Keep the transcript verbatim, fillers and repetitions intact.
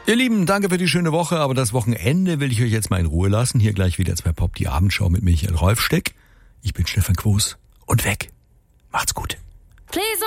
Ihr Lieben, danke für die schöne Woche, aber das Wochenende will ich euch jetzt mal in Ruhe lassen. Hier gleich wieder zwei Pop, die Abendschau mit Michael Rolfsteck. Ich bin Stefan Quos und weg. Macht's gut. Please.